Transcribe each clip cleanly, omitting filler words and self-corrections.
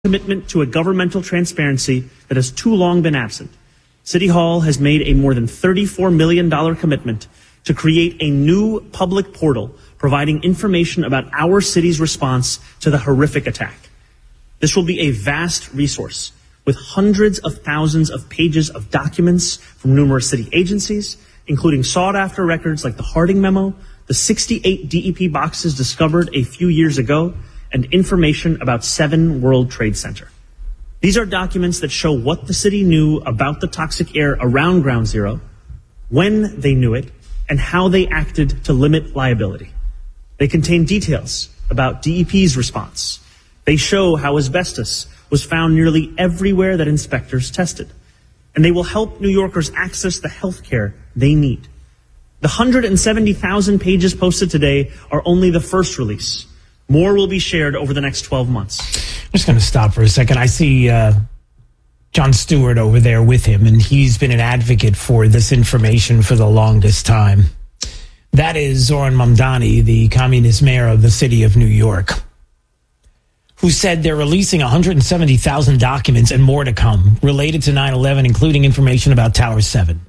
commitment to a governmental transparency that has too long been absent. City Hall has made a more than $34 million commitment to create a new public portal providing information about our city's response to the horrific attack. This will be a vast resource with hundreds of thousands of pages of documents from numerous city agencies, including sought-after records like the Harding Memo, the 68 DEP boxes discovered a few years ago, and information about 7 World Trade Center. These are documents that show what the city knew about the toxic air around Ground Zero, when they knew it, and how they acted to limit liability. They contain details about DEP's response. They show how asbestos was found nearly everywhere that inspectors tested. And they will help New Yorkers access the health care they need. The 170,000 pages posted today are only the first release. More will be shared over the next 12 months. I'm just going to stop for a second. I see Jon Stewart over there with him, and he's been an advocate for this information for the longest time. That is Zohran Mamdani, the communist mayor of the city of New York, who said they're releasing 170,000 documents and more to come related to 9/11, including information about Tower 7.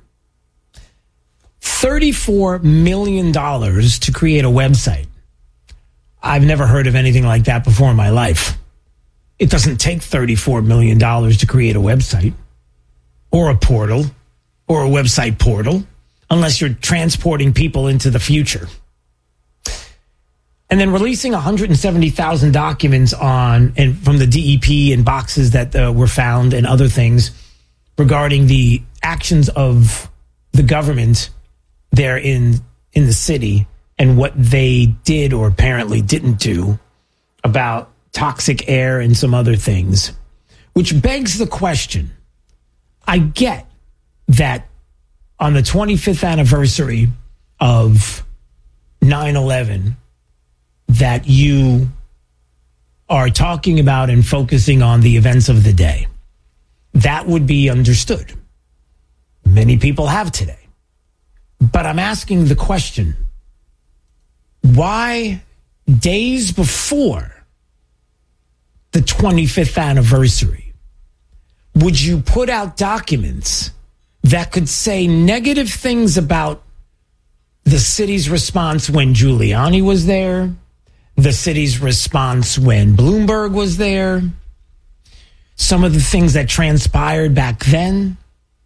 $34 million to create a website. I've never heard of anything like that before in my life. It doesn't take $34 million to create a website or a portal or a website portal unless you're transporting people into the future. And then releasing 170,000 documents from the DEP and boxes that were found and other things regarding the actions of the government there in the city and what they did or apparently didn't do about toxic air and some other things, which begs the question. I get that on the 25th anniversary of 9/11, that you are talking about and focusing on the events of the day. That would be understood. Many people have today. But I'm asking the question, why days before the 25th anniversary would you put out documents that could say negative things about the city's response when Giuliani was there, the city's response when Bloomberg was there, some of the things that transpired back then?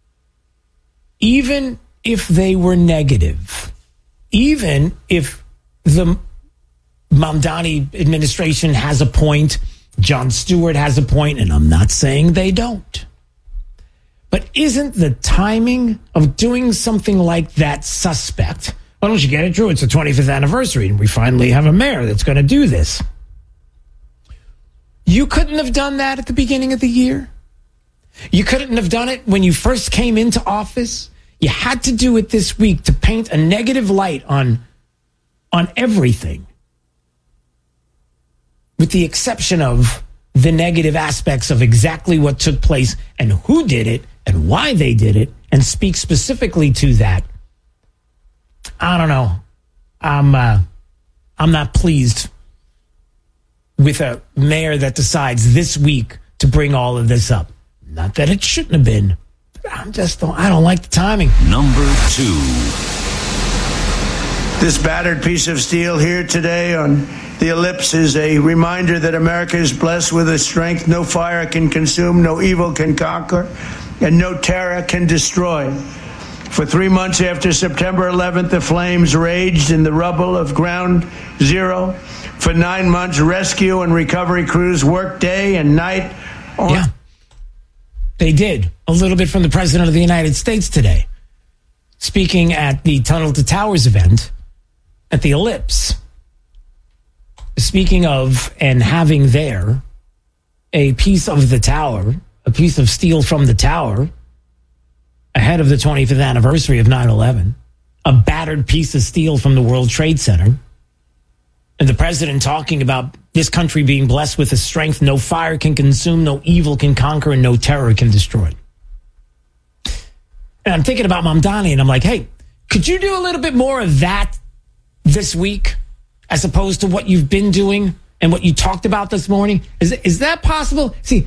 Even if they were negative, even if the Mamdani administration has a point, Jon Stewart has a point, and I'm not saying they don't. But isn't the timing of doing something like that suspect? Why don't you get it, Drew? It's the 25th anniversary, and we finally have a mayor that's going to do this. You couldn't have done that at the beginning of the year. You couldn't have done it when you first came into office. You had to do it this week to paint a negative light on everything, with the exception of the negative aspects of exactly what took place and who did it and why they did it, and speak specifically to that. I don't know. I'm not pleased with a mayor that decides this week to bring all of this up. Not that it shouldn't have been. I don't like the timing. Number 2. This battered piece of steel here today on the ellipse is a reminder that America is blessed with a strength no fire can consume, no evil can conquer, and no terror can destroy. For 3 months after September 11th, the flames raged in the rubble of Ground Zero. For 9 months, rescue and recovery crews worked day and night. Yeah, they did. A little bit from the President of the United States today, speaking at the Tunnel to Towers event at the Ellipse. Speaking of and having there a piece of the tower, a piece of steel from the tower ahead of the 25th anniversary of 9/11, a battered piece of steel from the World Trade Center, and the president talking about this country being blessed with a strength no fire can consume, no evil can conquer, and no terror can destroy. And I'm thinking about Mamdani, and I'm like, hey, could you do a little bit more of that this week, as opposed to what you've been doing and what you talked about this morning? Is that possible? See,